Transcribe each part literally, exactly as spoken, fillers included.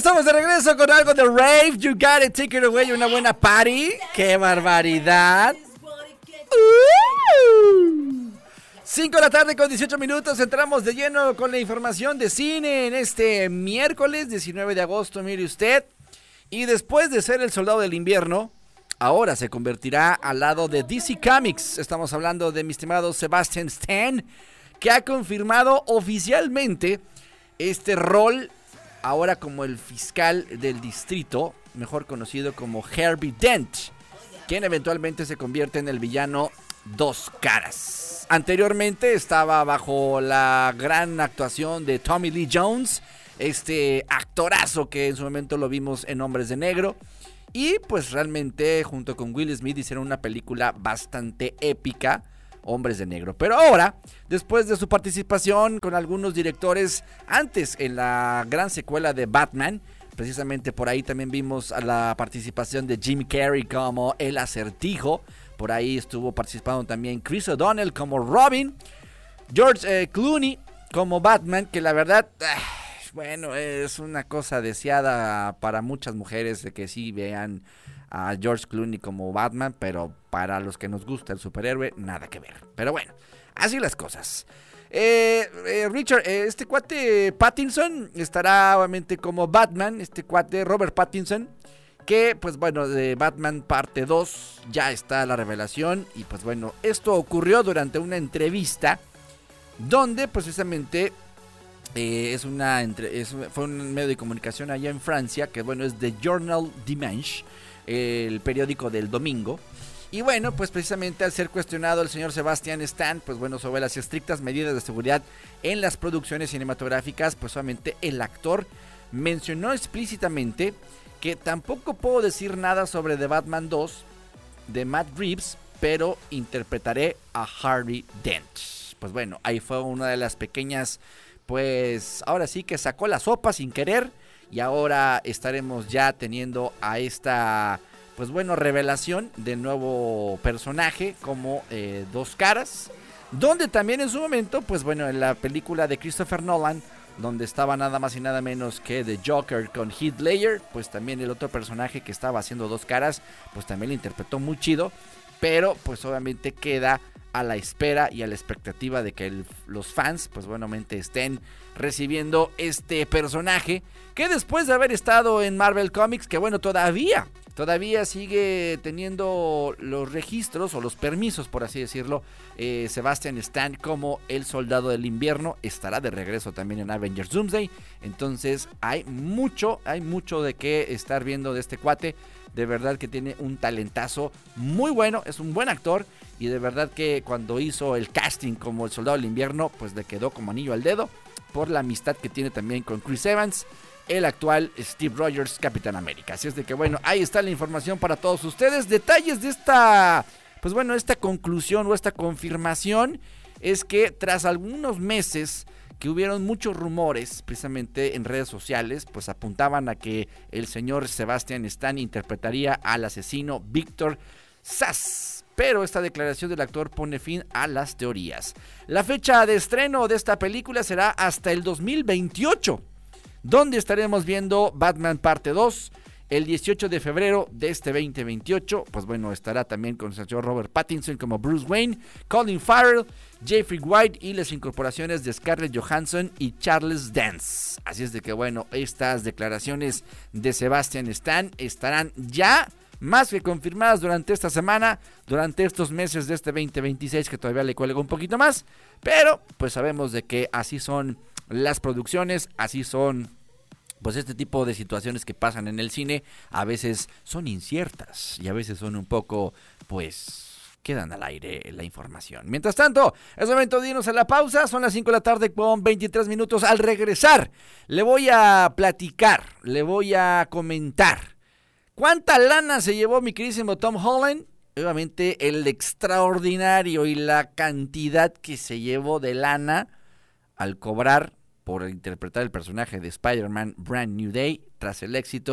estamos de regreso con algo de Rave. You got it, take it away. Una buena party. ¡Qué barbaridad! Uh. cinco de la tarde con dieciocho minutos. Entramos de lleno con la información de cine en este miércoles diecinueve de agosto. Mire usted. Y después de ser el soldado del invierno, ahora se convertirá al lado de D C Comics. Estamos hablando de mi estimado Sebastian Stan, que ha confirmado oficialmente este rol ahora como el fiscal del distrito, mejor conocido como Harvey Dent, quien eventualmente se convierte en el villano Dos Caras. Anteriormente estaba bajo la gran actuación de Tommy Lee Jones, este actorazo que en su momento lo vimos en Hombres de Negro. Y pues realmente junto con Will Smith hicieron una película bastante épica, Hombres de Negro. Pero ahora, después de su participación con algunos directores antes en la gran secuela de Batman, precisamente por ahí también vimos a la participación de Jim Carrey como el Acertijo. Por ahí estuvo participando también Chris O'Donnell como Robin, George eh, Clooney como Batman, que la verdad, eh, bueno, es una cosa deseada para muchas mujeres de que sí vean a George Clooney como Batman, pero para los que nos gusta el superhéroe, nada que ver. Pero bueno, así las cosas. Eh, eh, Richard, eh, este cuate Pattinson estará obviamente como Batman, este cuate Robert Pattinson, que pues bueno, de Batman parte dos ya está la revelación. Y pues bueno, esto ocurrió durante una entrevista donde precisamente eh, es una entre, es, fue un medio de comunicación allá en Francia, que bueno, es The Journal Dimanche, el periódico del domingo. Y bueno, pues precisamente al ser cuestionado el señor Sebastian Stan, pues bueno, sobre las estrictas medidas de seguridad en las producciones cinematográficas, pues solamente el actor mencionó explícitamente que tampoco puedo decir nada sobre The Batman dos de Matt Reeves, pero interpretaré a Harvey Dent. Pues bueno, ahí fue una de las pequeñas, pues ahora sí que sacó la sopa sin querer. Y ahora estaremos ya teniendo a esta, pues bueno, revelación del nuevo personaje como eh, Dos Caras. Donde también en su momento, pues bueno, en la película de Christopher Nolan, donde estaba nada más y nada menos que The Joker con Heath Ledger, pues también el otro personaje que estaba haciendo Dos Caras, pues también lo interpretó muy chido. Pero pues obviamente queda a la espera y a la expectativa de que el, los fans pues buenamente estén recibiendo este personaje, que después de haber estado en Marvel Comics, que bueno, todavía todavía sigue teniendo los registros o los permisos, por así decirlo, eh, Sebastian Stan como el Soldado del Invierno, estará de regreso también en Avengers Doomsday. Entonces hay mucho, hay mucho de qué estar viendo de este cuate. De verdad que tiene un talentazo muy bueno, es un buen actor. Y de verdad que cuando hizo el casting como el Soldado del Invierno, pues le quedó como anillo al dedo, por la amistad que tiene también con Chris Evans, el actual Steve Rogers, Capitán América. Así es de que bueno, ahí está la información para todos ustedes. Detalles de esta, pues bueno, esta conclusión o esta confirmación es que tras algunos meses que hubieron muchos rumores precisamente en redes sociales, pues apuntaban a que el señor Sebastian Stan interpretaría al asesino Víctor Sass. Pero esta declaración del actor pone fin a las teorías. La fecha de estreno de esta película será hasta el dos mil veintiocho, donde estaremos viendo Batman parte dos. El dieciocho de febrero de este veinte veintiocho, pues bueno, estará también con el señor Robert Pattinson como Bruce Wayne, Colin Farrell, Jeffrey White y las incorporaciones de Scarlett Johansson y Charles Dance. Así es de que bueno, estas declaraciones de Sebastian Stan estarán ya más que confirmadas durante esta semana, durante estos meses de este veinte veintiséis, que todavía le cuelga un poquito más, pero pues sabemos de que así son las producciones, así son pues este tipo de situaciones que pasan en el cine. A veces son inciertas y a veces son un poco, pues, quedan al aire la información. Mientras tanto, es momento de irnos a la pausa. Son las cinco de la tarde con veintitrés minutos. Al regresar, le voy a platicar, le voy a comentar ¿cuánta lana se llevó mi queridísimo Tom Holland? Obviamente el extraordinario y la cantidad que se llevó de lana al cobrar por interpretar el personaje de Spider-Man Brand New Day tras el éxito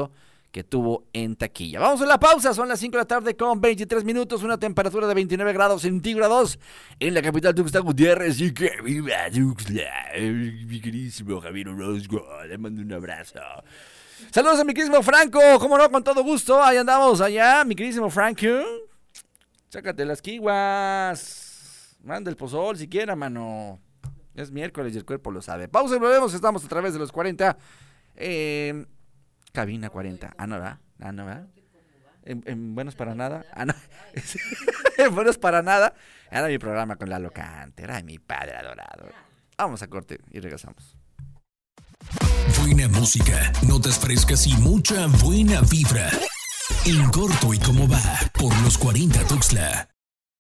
que tuvo en taquilla. Vamos a la pausa, son las cinco de la tarde con veintitrés minutos, una temperatura de veintinueve grados centígrados en la capital Tuxtla Gutiérrez. Y que viva Tuxtla, mi queridísimo Javier Orozco, le mando un abrazo. Saludos a mi queridísimo Franco, cómo no, con todo gusto, ahí andamos allá, mi queridísimo Franco. Sácate las kiwas, manda el pozol si quiera, mano. Es miércoles y el cuerpo lo sabe. Pausa y volvemos, estamos a través de los cuarenta. Eh... Cabina cuarenta. Ah, no, ¿verdad? Ah, no, ¿verdad? En, en Buenos para Nada. Ah, no. En Buenos para Nada. Era mi programa con Lalo Cante. Era mi padre adorado. Vamos a corte y regresamos. Buena música, notas frescas y mucha buena vibra. En corto y cómo va, por los cuarenta Tuxtla.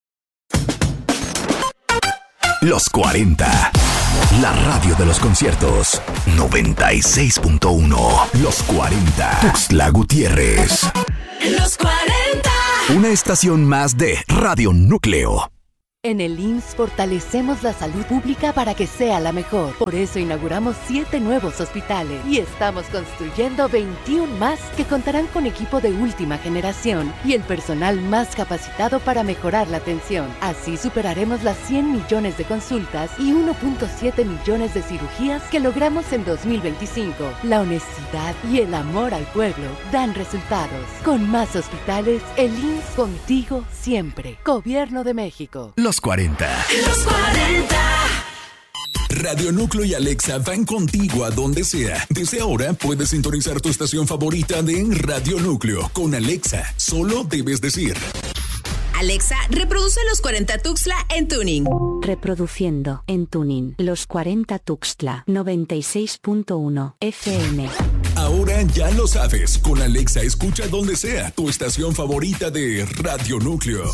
Los cuarenta. La radio de los conciertos. noventa y seis punto uno. Los cuarenta. Tuxtla Gutiérrez. Los cuarenta. Una estación más de Radio Núcleo. En el I M S S fortalecemos la salud pública para que sea la mejor. Por eso inauguramos siete nuevos hospitales y estamos construyendo veintiuno más que contarán con equipo de última generación y el personal más capacitado para mejorar la atención. Así superaremos las cien millones de consultas y uno punto siete millones de cirugías que logramos en dos mil veinticinco. La honestidad y el amor al pueblo dan resultados. Con más hospitales, el I M S S contigo siempre. Gobierno de México. Los cuarenta. Los cuarenta. Radio Núcleo y Alexa van contigo a donde sea. Desde ahora puedes sintonizar tu estación favorita de Radio Núcleo. Con Alexa, solo debes decir: Alexa, reproduce Los cuarenta Tuxtla en tuning. Reproduciendo en tuning Los cuarenta Tuxtla noventa y seis punto uno F M. Ahora ya lo sabes. Con Alexa escucha donde sea tu estación favorita de Radio Núcleo.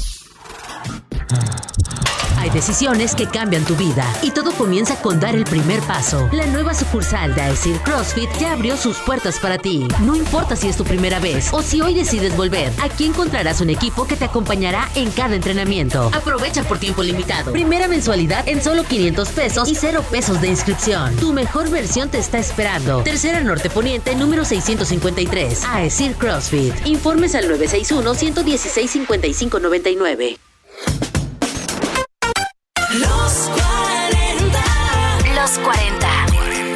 Hay decisiones que cambian tu vida y todo comienza con dar el primer paso. La nueva sucursal de Aesir CrossFit ya abrió sus puertas para ti. No importa si es tu primera vez o si hoy decides volver, aquí encontrarás un equipo que te acompañará en cada entrenamiento. Aprovecha por tiempo limitado. Primera mensualidad en solo quinientos pesos y cero pesos de inscripción. Tu mejor versión te está esperando. Tercera Norte Poniente, número seiscientos cincuenta y tres. Aesir CrossFit. Informes al nueve seis uno, uno uno seis, cinco cinco nueve nueve. Los cuarenta. Los cuarenta.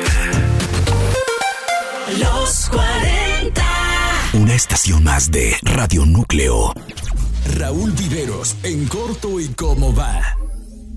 Los cuarenta. Una estación más de Radio Núcleo. Raúl Viveros, en corto y cómo va.